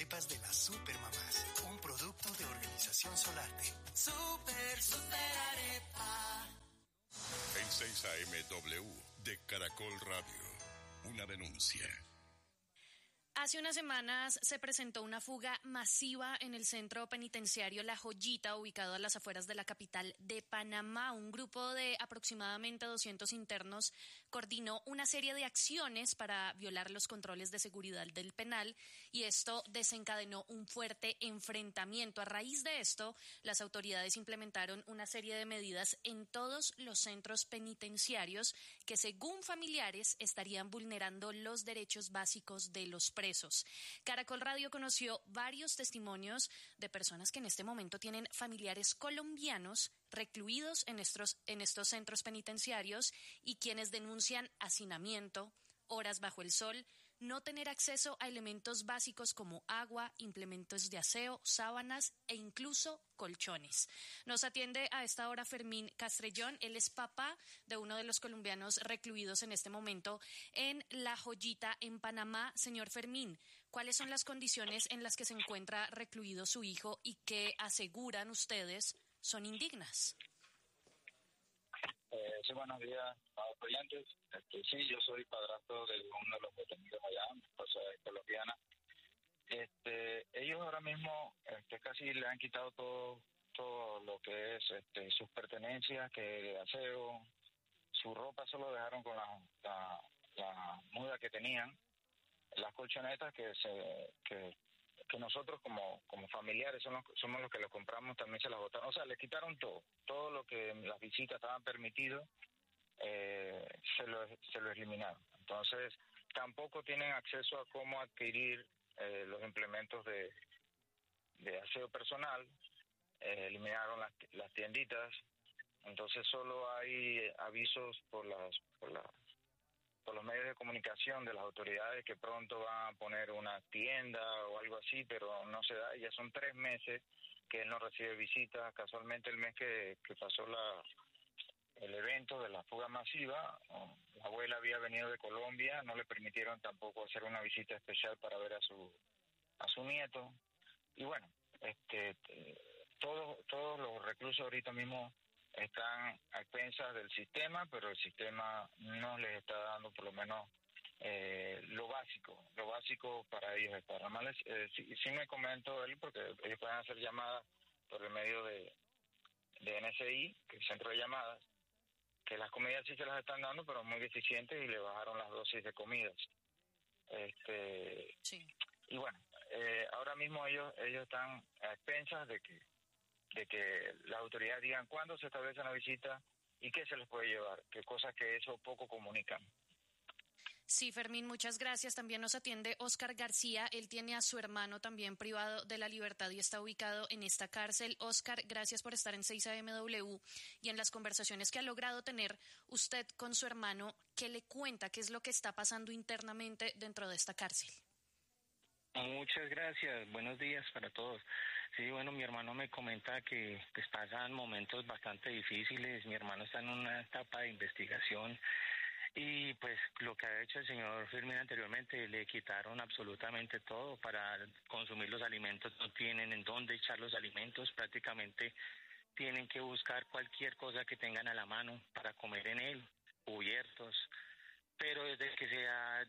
arepas de las Supermamás, un producto de Organización Solarte. Super arepa. En 6 AM de Caracol Radio, una denuncia. Hace unas semanas se presentó una fuga masiva en el centro penitenciario La Joyita, ubicado a las afueras de la capital de Panamá. Un grupo de aproximadamente 200 internos coordinó una serie de acciones para violar los controles de seguridad del penal y esto desencadenó un fuerte enfrentamiento. A raíz de esto, las autoridades implementaron una serie de medidas en todos los centros penitenciarios que, según familiares, estarían vulnerando los derechos básicos de los presos. Caracol Radio conoció varios testimonios de personas que en este momento tienen familiares colombianos recluidos en estos centros penitenciarios y quienes denuncian hacinamiento, horas bajo el sol, no tener acceso a elementos básicos como agua, implementos de aseo, sábanas e incluso colchones. Nos atiende a esta hora Fermín Castrellón. Él es papá de uno de los colombianos recluidos en este momento en La Joyita, en Panamá. Señor Fermín, ¿cuáles son las condiciones en las que se encuentra recluido su hijo y que aseguran ustedes son indignas? Sí, buenos días a los oyentes. Sí, yo soy padrastro de uno de los detenidos allá, mi esposa es colombiana. Ellos ahora mismo casi le han quitado todo lo que es sus pertenencias, que de aseo, su ropa solo dejaron con la muda que tenían, las colchonetas que nosotros como familiares somos los que lo compramos, también se las botaron, o sea, le quitaron todo lo que las visitas estaban permitidos, se lo eliminaron. Entonces, tampoco tienen acceso a cómo adquirir los implementos de aseo personal, eliminaron las tienditas, entonces solo hay avisos por los medios de comunicación de las autoridades que pronto van a poner una tienda o algo así, pero no se da. Ya son 3 meses que él no recibe visitas. Casualmente el mes que pasó el evento de la fuga masiva, la abuela había venido de Colombia, no le permitieron tampoco hacer una visita especial para ver a su nieto. Y bueno, todos los reclusos ahorita mismo están a expensas del sistema, pero el sistema no les está dando por lo menos lo básico para ellos estar. Además, sí me comentó él, porque ellos pueden hacer llamadas por el medio de NSI, que es el centro de llamadas, que las comidas sí se las están dando, pero muy deficientes y le bajaron las dosis de comidas. Sí. Y bueno, ahora mismo ellos están a expensas de que las autoridades digan cuándo se establece una visita y qué se les puede llevar, que cosas que eso poco comunican. Sí, Fermín, muchas gracias. También nos atiende Óscar García. Él tiene a su hermano también privado de la libertad y está ubicado en esta cárcel. Óscar, gracias por estar en 6 AMW y en las conversaciones que ha logrado tener usted con su hermano. ¿Qué le cuenta? ¿Qué es lo que está pasando internamente dentro de esta cárcel? Muchas gracias. Buenos días para todos. Sí, bueno, mi hermano me comenta que pues pasan momentos bastante difíciles. Mi hermano está en una etapa de investigación y pues lo que ha hecho el señor Fermín anteriormente, le quitaron absolutamente todo para consumir los alimentos, no tienen en dónde echar los alimentos, prácticamente tienen que buscar cualquier cosa que tengan a la mano para comer en él, cubiertos, pero desde que se ha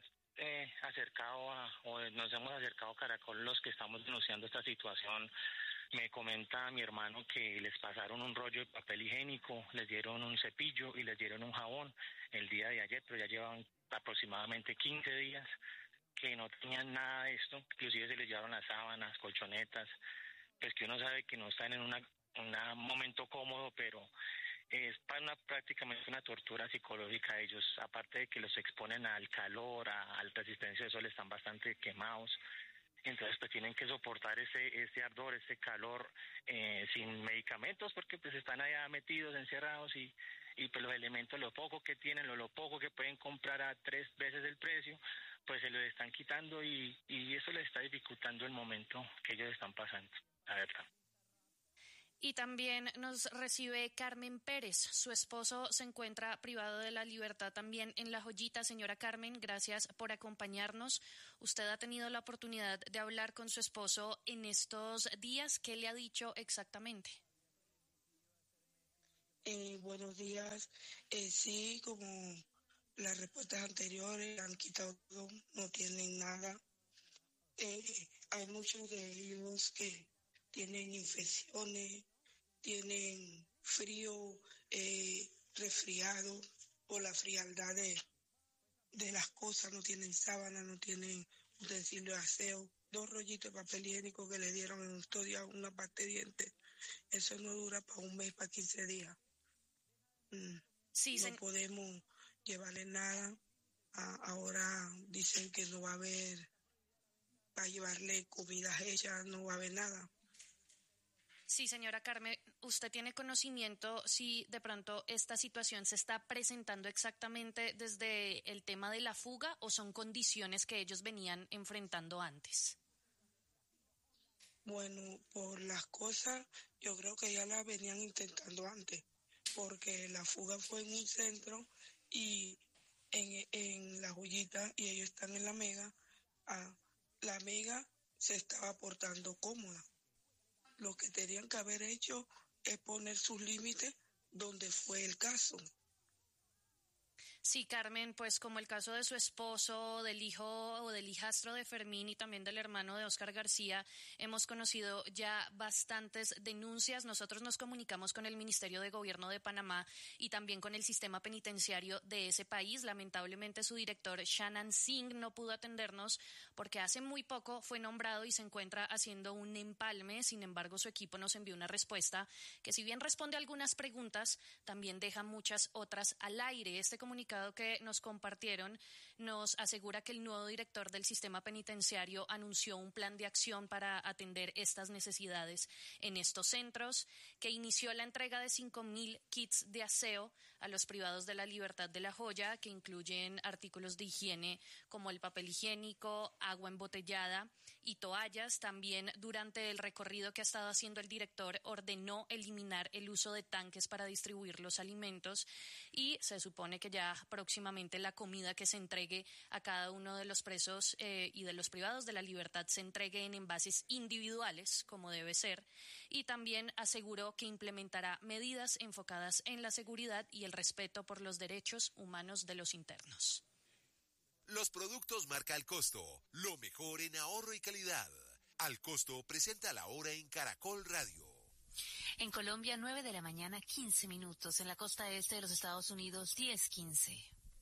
nos hemos acercado a Caracol, los que estamos denunciando esta situación, me comenta mi hermano que les pasaron un rollo de papel higiénico, les dieron un cepillo y les dieron un jabón el día de ayer, pero ya llevan aproximadamente 15 días que no tenían nada de esto, inclusive se les llevaron las sábanas, colchonetas, pues que uno sabe que no están en un momento cómodo, pero es prácticamente una tortura psicológica. Ellos, aparte de que los exponen al calor, a la resistencia de sol, están bastante quemados. Entonces pues tienen que soportar ese ardor, ese calor sin medicamentos, porque pues están allá metidos, encerrados y pues los elementos, lo poco que tienen, lo poco que pueden comprar a 3 veces el precio, pues se los están quitando y eso les está dificultando el momento que ellos están pasando, la verdad. Y también nos recibe Carmen Pérez. Su esposo se encuentra privado de la libertad también en La Joyita. Señora Carmen, gracias por acompañarnos. Usted ha tenido la oportunidad de hablar con su esposo en estos días. ¿Qué le ha dicho exactamente? Buenos días. Sí, como las respuestas anteriores, han quitado todo, no tienen nada. Hay muchos de ellos que tienen infecciones, tienen frío, resfriado por la frialdad de las cosas, no tienen sábana, no tienen utensilio de aseo, 2 rollitos de papel higiénico que le dieron en estos días, una pasta de dientes, eso no dura para un mes, para 15 días. Sí, no podemos llevarle nada. Ahora dicen que no va a haber, para llevarle comidas hechas, no va a haber nada. Sí, señora Carmen, ¿usted tiene conocimiento si de pronto esta situación se está presentando exactamente desde el tema de la fuga o son condiciones que ellos venían enfrentando antes? Bueno, por las cosas, yo creo que ya las venían intentando antes, porque la fuga fue en un centro y en La Joyita y ellos están en La Mega. La Mega se estaba portando cómoda. Lo que tenían que haber hecho es poner sus límites donde fue el caso. Sí, Carmen, pues como el caso de su esposo, del hijo o del hijastro de Fermín y también del hermano de Óscar García, hemos conocido ya bastantes denuncias. Nosotros nos comunicamos con el Ministerio de Gobierno de Panamá y también con el sistema penitenciario de ese país. Lamentablemente su director, Shannon Singh, no pudo atendernos porque hace muy poco fue nombrado y se encuentra haciendo un empalme. Sin embargo, su equipo nos envió una respuesta que, si bien responde a algunas preguntas, también deja muchas otras al aire. Este comunicado que nos compartieron nos asegura que el nuevo director del sistema penitenciario anunció un plan de acción para atender estas necesidades en estos centros, que inició la entrega de 5,000 kits de aseo a los privados de la libertad de La Joya, que incluyen artículos de higiene como el papel higiénico, agua embotellada y toallas. También durante el recorrido que ha estado haciendo el director ordenó eliminar el uso de tanques para distribuir los alimentos y se supone que ya próximamente la comida que se entregue a cada uno de los presos y de los privados de la libertad se entregue en envases individuales, como debe ser, y también aseguró que implementará medidas enfocadas en la seguridad y el respeto por los derechos humanos de los internos. Los productos marca Al Costo, lo mejor en ahorro y calidad. Al Costo presenta la hora en Caracol Radio. En Colombia, 9 de la mañana, 15 minutos. En la costa este de los Estados Unidos, 10:15.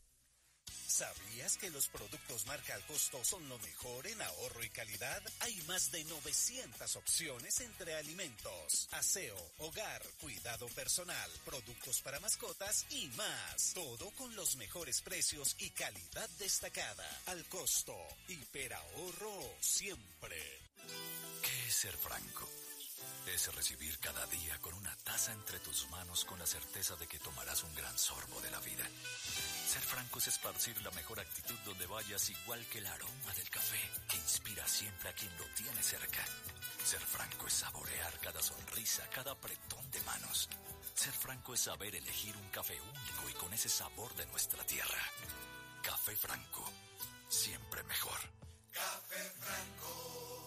¿Sabías que los productos marca Al Costo son lo mejor en ahorro y calidad? Hay más de 900 opciones entre alimentos, aseo, hogar, cuidado personal, productos para mascotas y más. Todo con los mejores precios y calidad destacada. Al Costo, hiperahorro siempre. ¿Qué es ser franco? Es recibir cada día con una taza entre tus manos con la certeza de que tomarás un gran sorbo de la vida. Ser franco es esparcir la mejor actitud donde vayas, igual que el aroma del café que inspira siempre a quien lo tiene cerca. Ser franco es saborear cada sonrisa, cada apretón de manos. Ser franco es saber elegir un café único y con ese sabor de nuestra tierra. Café Franco, siempre mejor. Café Franco.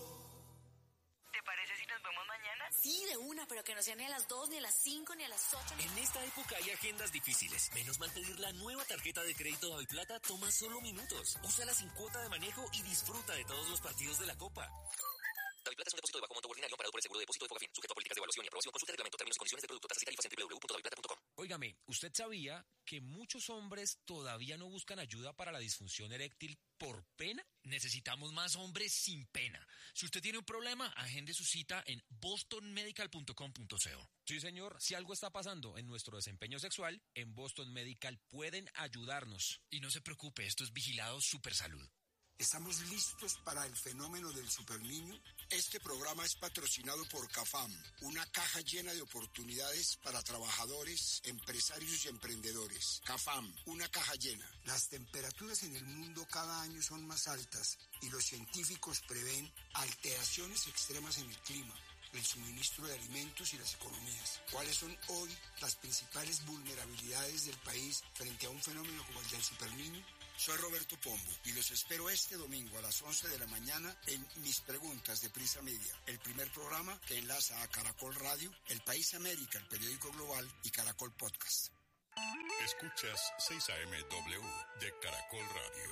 ¿Te parece si nos vemos mañana? Sí, de una, pero que no sea ni a las 2, ni a las 5, ni a las 8. En esta época hay agendas difíciles. Menos mal pedir la nueva tarjeta de crédito Daviplata toma solo minutos. Úsala sin cuota de manejo y disfruta de todos los partidos de la Copa. Daviplata es un depósito de bajo monto ordinario amparado por el seguro de depósito de Fogafín, sujeto a políticas de evaluación y aprobación. Consulte el reglamento, términos, condiciones del producto, tasas y tarifas en www.daviplata.com. Óigame, ¿usted sabía que muchos hombres todavía no buscan ayuda para la disfunción eréctil por pena? Necesitamos más hombres sin pena. Si usted tiene un problema, agende su cita en bostonmedical.com.co. Sí, señor, si algo está pasando en nuestro desempeño sexual, en Boston Medical pueden ayudarnos. Y no se preocupe, esto es vigilado Supersalud. ¿Estamos listos para el fenómeno del superniño? Este programa es patrocinado por CAFAM, una caja llena de oportunidades para trabajadores, empresarios y emprendedores. CAFAM, una caja llena. Las temperaturas en el mundo cada año son más altas y los científicos prevén alteraciones extremas en el clima. el suministro de alimentos y las economías. ¿Cuáles son hoy las principales vulnerabilidades del país frente a un fenómeno como el del Superniño? Soy Roberto Pombo y los espero este domingo a las 11 de la mañana en Mis Preguntas de Prisa Media, el primer programa que enlaza a Caracol Radio, El País América, el periódico global, y Caracol Podcast. Escuchas 6 AM de Caracol Radio.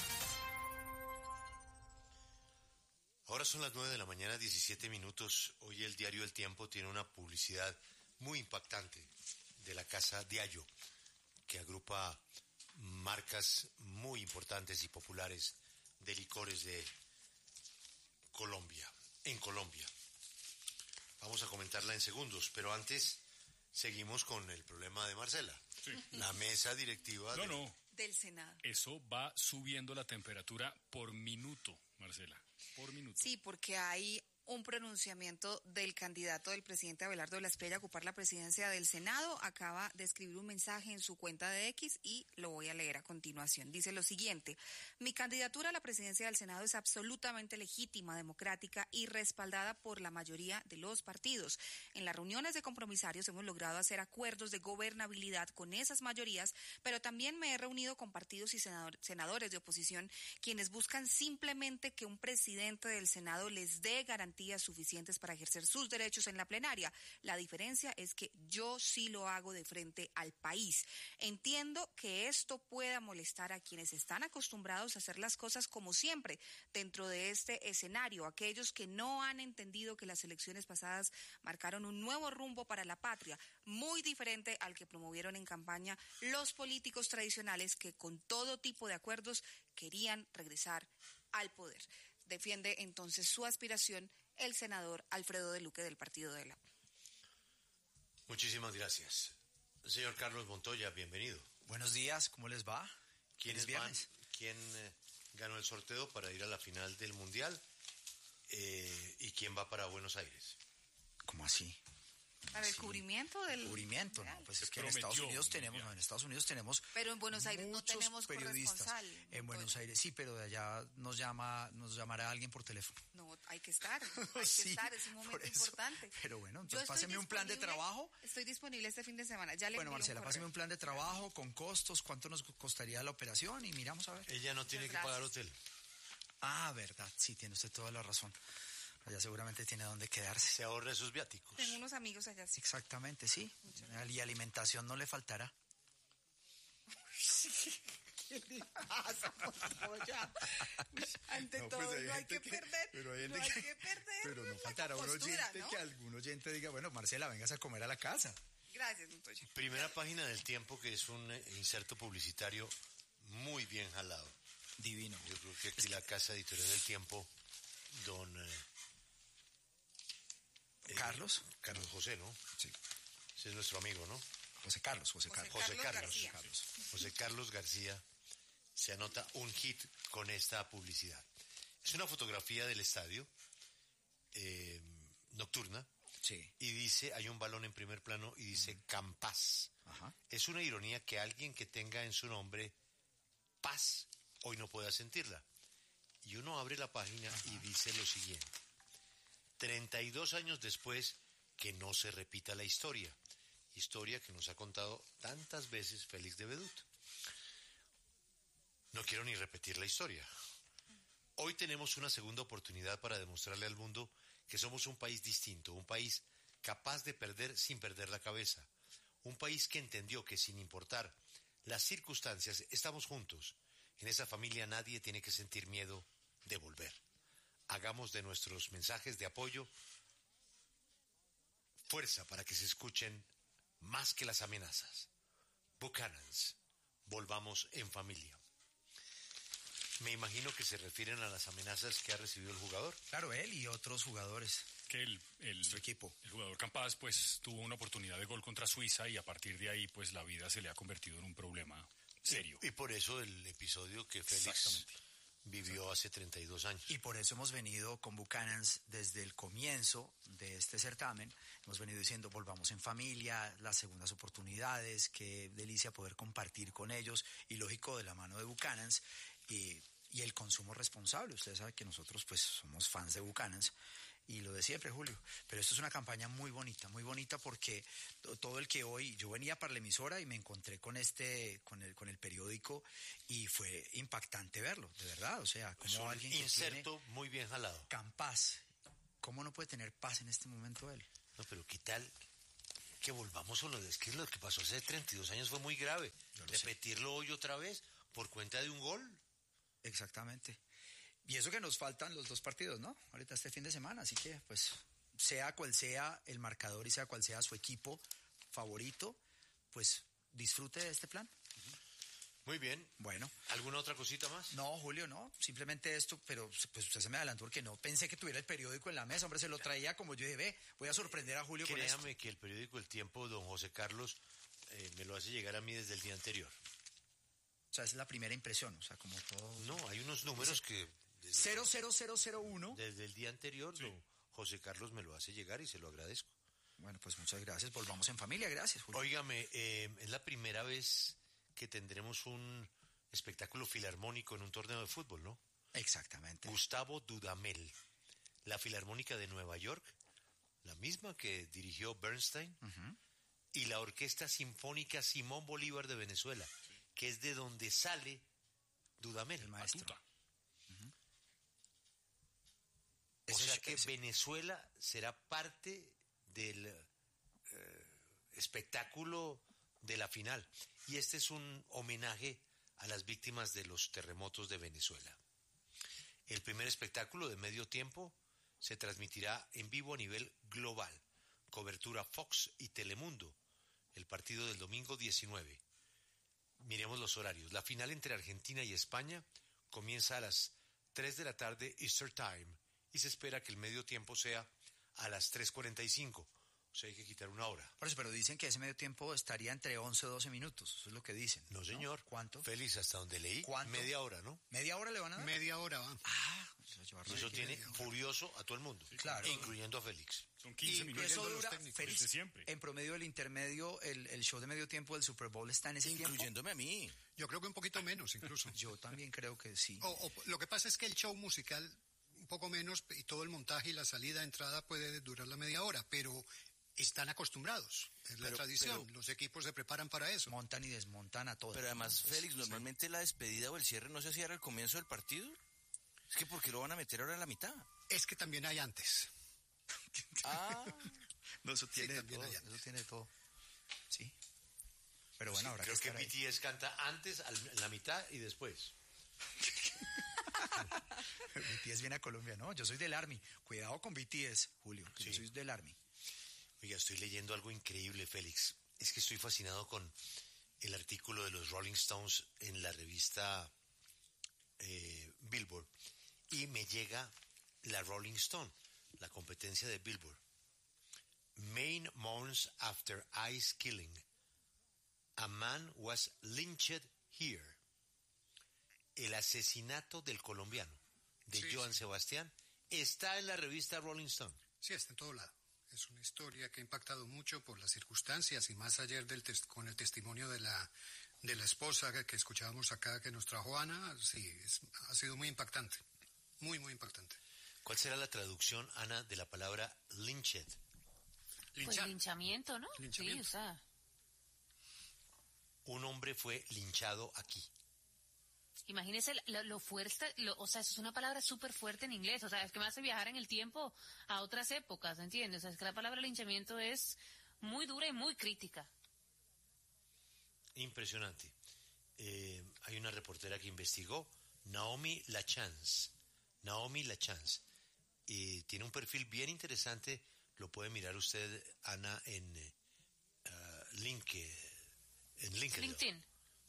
Ahora son las 9 de la mañana, 17 minutos. Hoy el diario El Tiempo tiene una publicidad muy impactante de la Casa Diageo, que agrupa marcas muy importantes y populares de licores de Colombia, en Colombia. Vamos a comentarla en segundos, pero antes seguimos con el problema de Marcela. Sí. La mesa directiva del Senado. Eso va subiendo la temperatura por minuto, Marcela, por minuto. Sí, porque hay un pronunciamiento del candidato del presidente Abelardo de la Espriella a ocupar la presidencia del Senado. Acaba de escribir un mensaje en su cuenta de X y lo voy a leer a continuación. Dice lo siguiente: mi candidatura a la presidencia del Senado es absolutamente legítima, democrática y respaldada por la mayoría de los partidos. En las reuniones de compromisarios hemos logrado hacer acuerdos de gobernabilidad con esas mayorías, pero también me he reunido con partidos y senadores de oposición quienes buscan simplemente que un presidente del Senado les dé garantías suficientes para ejercer sus derechos en la plenaria. La diferencia es que yo sí lo hago de frente al país. Entiendo que esto pueda molestar a quienes están acostumbrados a hacer las cosas como siempre dentro de este escenario, aquellos que no han entendido que las elecciones pasadas marcaron un nuevo rumbo para la patria, muy diferente al que promovieron en campaña los políticos tradicionales que con todo tipo de acuerdos querían regresar al poder. Defiende entonces su aspiración el senador Alfredo de Luque del Partido de la U. Muchísimas gracias. Señor Carlos Montoya, bienvenido. Buenos días, ¿cómo les va? ¿Quiénes van? ¿Quién ganó el sorteo para ir a la final del Mundial? ¿Y quién va para Buenos Aires? ¿Cómo así? Para el cubrimiento del... Cubrimiento, no, pues es que en Estados Unidos tenemos... Pero en Buenos Aires no tenemos corresponsal. En Buenos Aires sí, pero de allá nos llamará alguien por teléfono. No, hay que estar, es un momento importante. Pero bueno, entonces páseme un plan de trabajo. Estoy disponible este fin de semana, ya le Bueno, Marcela, páseme un plan de trabajo con costos, cuánto nos costaría la operación y miramos a ver. Ella no tiene que pagar hotel. Ah, verdad, sí, tiene usted toda la razón. Allá seguramente tiene donde quedarse. Se ahorra esos viáticos. Tengo unos amigos allá, sí. Exactamente, sí. Y alimentación no le faltará. ¿Qué le pasa, Montoya? Ante todo, pues no hay que perder. Pero no faltará un oyente, ¿no? Que algún oyente diga, bueno, Marcela, vengas a comer a la casa. Gracias, Montoya. Primera página del Tiempo, que es un inserto publicitario muy bien jalado. Divino. Yo creo que aquí la casa editorial del Tiempo, don... Carlos José, ¿no? Sí. Ese es nuestro amigo, ¿no? José Carlos García se anota un hit con esta publicidad. Es una fotografía del estadio nocturna. Sí. Y dice, hay un balón en primer plano y dice Campaz. Ajá. Es una ironía que alguien que tenga en su nombre paz hoy no pueda sentirla. Y uno abre la página y dice lo siguiente: 32 años después, que no se repita la historia que nos ha contado tantas veces Félix de Bedut. No quiero ni repetir la historia. Hoy tenemos una segunda oportunidad para demostrarle al mundo que somos un país distinto, un país capaz de perder sin perder la cabeza, un país que entendió que sin importar las circunstancias estamos juntos. En esa familia nadie tiene que sentir miedo de volver. Hagamos de nuestros mensajes de apoyo fuerza para que se escuchen más que las amenazas. Buchanans, volvamos en familia. Me imagino que se refieren a las amenazas que ha recibido el jugador. Claro, él y otros jugadores. Que nuestro equipo. El jugador Campaz pues tuvo una oportunidad de gol contra Suiza y a partir de ahí pues la vida se le ha convertido en un problema serio. Y por eso el episodio que Félix vivió hace 32 años. Y por eso hemos venido con Buchanans desde el comienzo de este certamen. Hemos venido diciendo, volvamos en familia, las segundas oportunidades, qué delicia poder compartir con ellos. Y lógico, de la mano de Buchanans y el consumo responsable. Usted sabe que nosotros pues somos fans de Buchanans. y lo de siempre, Julio. Pero esto es una campaña muy bonita porque todo el que hoy, yo venía para la emisora y me encontré con con el periódico y fue impactante verlo, de verdad. O sea, como alguien que inserto muy bien jalado. Campaz, ¿cómo no puede tener paz en este momento él? No, pero ¿qué tal que volvamos a es que lo que pasó hace 32 años fue muy grave? Repetirlo hoy otra vez por cuenta de un gol. Exactamente. Y eso que nos faltan los 2 partidos, ¿no? Ahorita este fin de semana, así que pues sea cual sea el marcador y sea cual sea su equipo favorito, pues disfrute de este plan. Muy bien. Bueno. ¿Alguna otra cosita más? No, Julio, no. Simplemente esto, pero pues usted se me adelantó porque no pensé que tuviera el periódico en la mesa. Hombre, se lo traía como yo dije, voy a sorprender a Julio con esto. Créame que el periódico El Tiempo, don José Carlos, me lo hace llegar a mí desde el día anterior. O sea, es la primera impresión, o sea, como todo... No, hay unos números que... 00001. Desde el día anterior, sí. Don José Carlos me lo hace llegar y se lo agradezco. Bueno, pues muchas gracias. Volvamos en familia, gracias, Julio. Óigame, es la primera vez que tendremos un espectáculo filarmónico en un torneo de fútbol, ¿no? Exactamente. Gustavo Dudamel, la Filarmónica de Nueva York, la misma que dirigió Bernstein, y la Orquesta Sinfónica Simón Bolívar de Venezuela, que es de donde sale Dudamel. El maestro. O sea que Venezuela será parte del espectáculo de la final. Y este es un homenaje a las víctimas de los terremotos de Venezuela. El primer espectáculo de medio tiempo se transmitirá en vivo a nivel global. Cobertura Fox y Telemundo. El partido del domingo 19. Miremos los horarios. La final entre Argentina y España comienza a las 3 de la tarde Eastern Time y se espera que el medio tiempo sea a las 3:45. O sea, hay que quitar una hora. Por eso, pero dicen que ese medio tiempo estaría entre 11 o 12 minutos. Eso es lo que dicen. No, señor. ¿No? ¿Cuánto? Félix, hasta donde leí. ¿Cuánto? Media hora, ¿no? ¿Media hora le van a dar? Media hora va. Y eso tiene furioso a todo el mundo. Claro. Incluyendo a Félix. Son 15 minutos. Eso dura, Félix, de siempre. En promedio del intermedio, el show de medio tiempo del Super Bowl está en ese tiempo. Incluyéndome a mí. Yo creo que un poquito menos, incluso. Yo también creo que sí. Lo que pasa es que el show musical, un poco menos, y todo el montaje y la salida, entrada puede durar la media hora, pero están acostumbrados. Es la tradición. Los equipos se preparan para eso. Montan y desmontan a todo. Pero además, Félix, normalmente la despedida o el cierre no se hacía al comienzo del partido. Es que ¿por qué lo van a meter ahora en la mitad? Es que también hay antes. No, eso tiene de todo. Eso tiene de todo. Sí. Pero bueno, ahora creo que BTS canta antes, en la mitad y después. BTS viene a Colombia, ¿no? Yo soy del Army. Cuidado con BTS, Julio. Sí. Yo soy del Army. Oiga, estoy leyendo algo increíble, Félix. Es que estoy fascinado con el artículo de los Rolling Stones en la revista Billboard. Y me llega la Rolling Stone, la competencia de Billboard. Maine mourns after ICE killing. A man was lynched here. El asesinato del colombiano, de Joan Sebastián, está en la revista Rolling Stone. Sí, está en todo lado. Es una historia que ha impactado mucho por las circunstancias y más ayer con el testimonio de la esposa que escuchábamos acá que nos trajo Ana. Sí, ha sido muy impactante. Muy, muy impactante. ¿Cuál será la traducción, Ana, de la palabra lynched? Pues linchamiento, ¿no? Linchamiento. Sí, o sea. Un hombre fue linchado aquí. Imagínese lo fuerte, o sea, eso es una palabra súper fuerte en inglés, o sea, es que me hace viajar en el tiempo a otras épocas, ¿entiendes? O sea, es que la palabra linchamiento es muy dura y muy crítica. Impresionante. Hay una reportera que investigó, Naomi LaChance. Tiene un perfil bien interesante, lo puede mirar usted, Ana, en LinkedIn.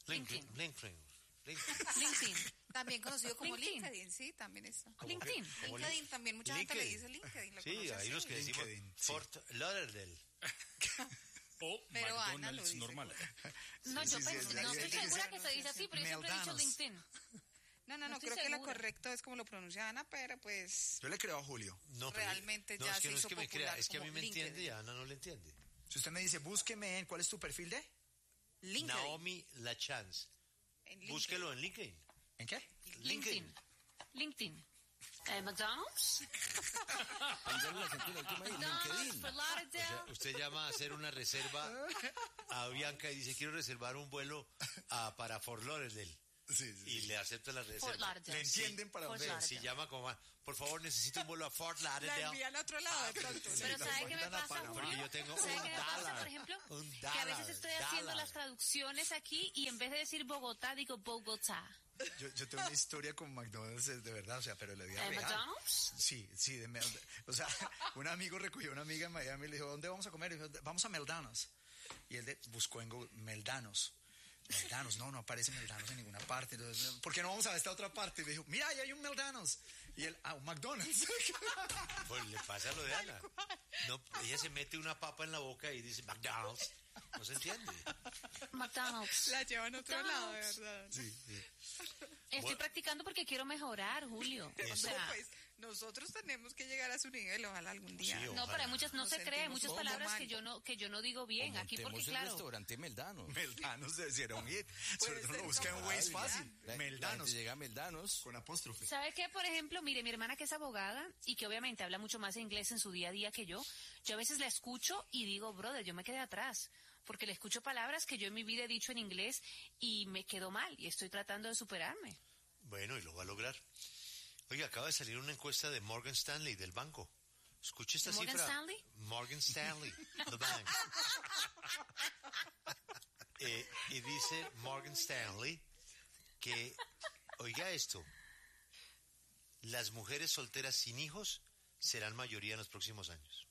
LinkedIn. También conocido como LinkedIn, sí, también eso. LinkedIn. LinkedIn también, mucha gente le dice LinkedIn. Sí, ahí los que decimos Fort Lauderdale. O pero McDonald's normal. No, yo no estoy segura que se dice así, pero yo siempre he dicho LinkedIn. No, creo que lo correcto es como lo pronuncia Ana, pero pues... Yo le creo a Julio. No, realmente ya se hizo popular. Me crea, es que a mí me LinkedIn. entiende y a Ana no le entiende. Si usted me dice, búsqueme en, ¿cuál es tu perfil de? LinkedIn. Naomi LaChance. Búsquelo en LinkedIn. ¿En qué? LinkedIn. ¿McDonald's? LinkedIn. Fort Lauderdale. O sea, usted llama a hacer una reserva a Bianca y dice, quiero reservar un vuelo para Fort Lauderdale. Y le acepta la reserva. Le entienden para dónde. Si llama como, por favor, necesito un vuelo a Fort Lauderdale. La envían a otro lado de pronto. Pero ¿sabe qué me pasa, Julio? Porque yo tengo ¿Sabe qué me pasa, por ejemplo? Que a veces estoy haciendo las traducciones aquí y en vez de decir Bogotá, digo Bogotá. Yo tengo una historia con McDonald's de verdad, o sea, pero la vida real. ¿McDonald's? Sí, o sea, un amigo recogió a una amiga en Miami y le dijo, ¿dónde vamos a comer? Y dijo, vamos a Meldanos. Y él buscó en Google, Meldanos, no aparece Meldanos en ninguna parte. Entonces, ¿por qué no vamos a esta otra parte? Y me dijo, mira, ahí hay un Meldanos. Y él, un McDonald's. Pues le pasa lo de Ana. No, ella se mete una papa en la boca y dice McDonald's. No se entiende. McDonald's. La llevan a otro lado, de verdad. Sí. Estoy practicando porque quiero mejorar, Julio. O sea, pues nosotros tenemos que llegar a su nivel, ojalá algún día. Sí, no, pero hay muchas, no Nos se cree, hay muchas sentimos palabras como que yo no digo bien aquí porque el claro. restaurante Meldanos. Meldanos se hicieron hit. Sobre todo lo buscan en Waze fácil. Meldanos. Llega a Meldanos. Con apóstrofe. ¿Sabe qué? Por ejemplo, mire, mi hermana que es abogada y que obviamente habla mucho más inglés en su día a día que yo a veces la escucho y digo, brother, yo me quedé atrás, porque le escucho palabras que yo en mi vida he dicho en inglés y me quedo mal y estoy tratando de superarme. Bueno, y lo va a lograr. Oiga, acaba de salir una encuesta de Morgan Stanley, del banco. Escuche esta ¿Morgan cifra. Stanley? Morgan Stanley, the bank. Y dice Morgan Stanley que, oiga esto, las mujeres solteras sin hijos serán mayoría en los próximos años.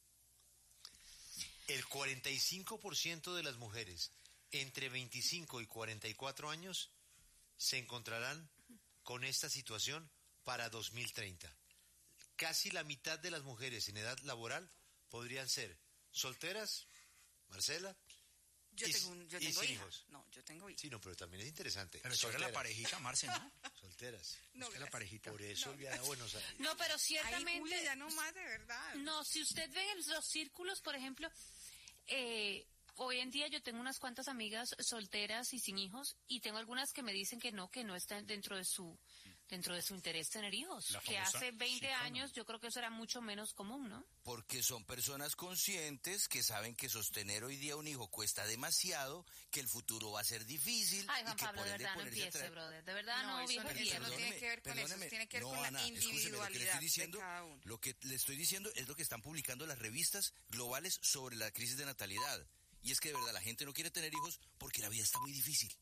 El 45% de las mujeres entre 25 y 44 años se encontrarán con esta situación para 2030. Casi la mitad de las mujeres en edad laboral podrían ser solteras, Marcela, Yo tengo sin hijos. No, yo tengo hijos. Sí, no, pero también es interesante. Pero chévere la parejita, Marce, ¿no? Solteras. No, es que la parejita. Por eso Viana Buenos Aires. No, pero ciertamente... Ay, Julia, ya no más, de verdad. No, si usted ve en los círculos, por ejemplo, hoy en día yo tengo unas cuantas amigas solteras y sin hijos y tengo algunas que me dicen que no están dentro de su interés tener hijos. La Que famosa hace 20 chicana. años yo creo que eso era mucho menos común, ¿no? Porque son personas conscientes que saben que sostener hoy día un hijo cuesta demasiado, que el futuro va a ser difícil. Ay, Juan y que Pablo, por de ende verdad no ponerse a empiece, traer- brother. De verdad no, eso viejo no tierno. tiene que ver con eso, Perdóneme, tiene que ver no, con la Ana, escúcheme, lo que le individualidad estoy diciendo, de cada uno. lo que le estoy diciendo es lo que están publicando las revistas globales sobre la crisis de natalidad. Y es que de verdad la gente no quiere tener hijos porque la vida está muy difícil.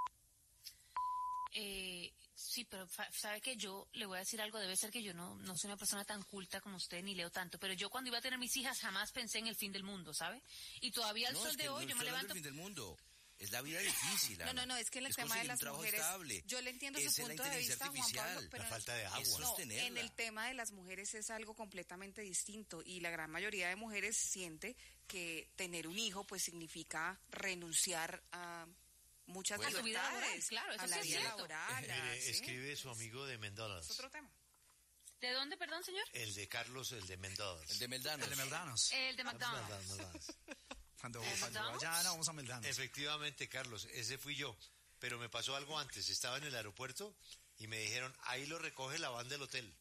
Sí, pero sabe que yo le voy a decir algo, debe ser que yo no soy una persona tan culta como usted ni leo tanto, pero yo cuando iba a tener mis hijas jamás pensé en el fin del mundo, ¿sabe? Y todavía al No, sol es que de hoy no yo me estoy hablando levanto... del fin del mundo. Es la vida difícil. Ana. No, es que en el tema de conseguir un las trabajo mujeres, estable. yo le entiendo su Es la punto de inteligencia vista, Juan artificial, Pablo, pero la falta de agua. Es no, sostenerla. en el tema de las mujeres es algo completamente distinto y la gran mayoría de mujeres siente que tener un hijo pues significa renunciar a muchas Bueno, a su vida laboral, libertades, claro, eso a la sí es vida cierto. laboral, Mire, ¿sí? escribe su amigo de Mendolas. Es otro tema. ¿De dónde, perdón, señor? El de Carlos, el de Mendolas. El de Meldanos. El de Meldanos. El de McDonald's. Cuando McDonald's? vayan, vamos a Meldanos. Efectivamente, Carlos, ese fui yo. Pero me pasó algo antes. Estaba en el aeropuerto y me dijeron, ahí lo recoge la van del hotel.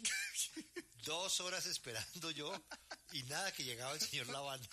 2 horas esperando yo y nada que llegaba el señor Lavanda.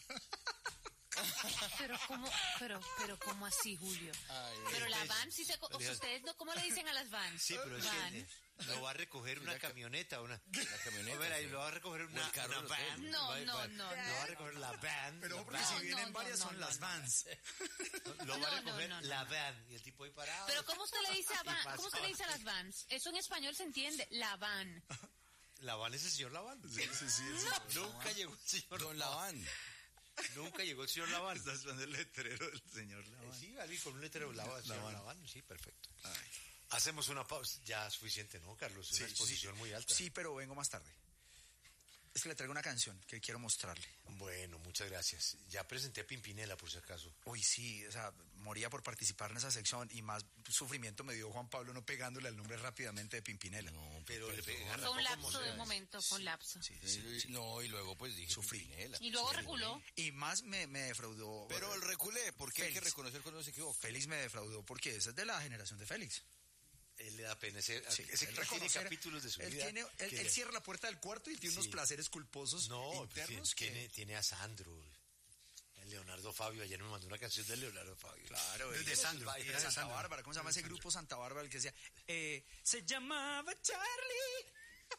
Pero cómo así, Julio. Pero la van, si se, o sea, ustedes no, ¿cómo le dicen a las vans? Sí, pero es Van. que lo va a recoger una camioneta, una camioneta. A ver, ahí lo va a recoger O una el carro van. del hotel. No. Lo va a recoger la van. Pero la porque van. si vienen no, varias no, son no, las no. vans. Lo va a No, recoger no, la van. Y el tipo ahí parado. Pero ¿cómo usted le dice a van? pasó. ¿Cómo usted le dice a las vans? Eso en español se entiende, la van. La van es el señor Laván. Nunca llegó el señor Don Laván. Nunca llegó el señor Laván. Estás esperando el letrero del señor Laván. Sí, Ali, con un letrero Laván. Laván. Laván. Sí, perfecto. Hacemos una pausa. Ya es suficiente, ¿no, Carlos? Es una exposición muy alta. Sí, pero vengo más tarde. Es que le traigo una canción que quiero mostrarle. Bueno, muchas gracias. Ya presenté a Pimpinela, por si acaso. Uy, sí, o sea, moría por participar en esa sección y más sufrimiento me dio Juan Pablo no pegándole al nombre rápidamente de Pimpinela. No, pero le Fue un lapso de un momento, fue un lapso. Sí. No, y luego pues dije Sufrí. Pimpinela. Y luego reculó. Y más me defraudó. Pero el reculé, porque hay que Félix. reconocer cuando se equivoca. Félix me defraudó porque esa es de la generación de Félix. Él le da pena. Él tiene reconocer, capítulos de su él vida. Él cierra la puerta del cuarto y tiene unos placeres culposos internos. Tiene a Sandro. Leonardo Fabio, ayer me mandó una canción de Leonardo Fabio. Claro, de Sandro. Era Santa Bárbara. ¿Cómo se llama ese grupo Santa Bárbara? El que decía, se llamaba Charlie.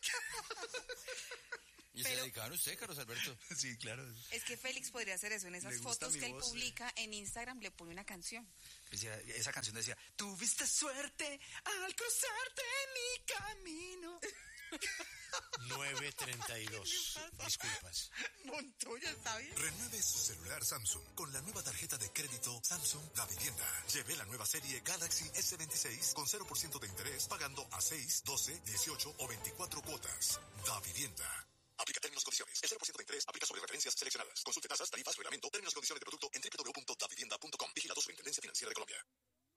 ¿Y se dedicaban a usted, Carlos Alberto? Sí, claro. Es que Félix podría hacer eso. En esas fotos que él publica en Instagram le pone una canción. Esa canción decía, tuviste suerte al cruzarte mi camino. 9:32. Disculpas. Montoya, ¿está bien? Renueve su celular Samsung con la nueva tarjeta de crédito Samsung Da Vivienda. Lleve la nueva serie Galaxy S26 con 0% de interés pagando a 6, 12, 18 o 24 cuotas. Da Vivienda. Aplica términos y condiciones. El 0% de interés aplica sobre referencias seleccionadas. Consulte tasas, tarifas, reglamento, términos y condiciones de producto en www.davivienda.com. Vigilado Superintendencia Financiera de Colombia.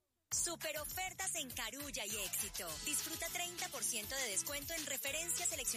Super ofertas en Carulla y Éxito. Disfruta 30% de descuento en referencias seleccionadas.